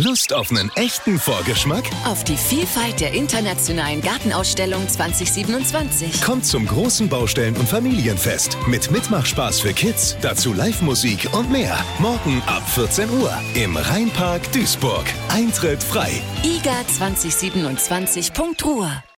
Lust auf einen echten Vorgeschmack? Auf die Vielfalt der internationalen Gartenausstellung 2027. Kommt zum großen Baustellen- und Familienfest mit Mitmachspaß für Kids, dazu Live-Musik und mehr. Morgen ab 14 Uhr im Rheinpark Duisburg. Eintritt frei. iga2027.ruhr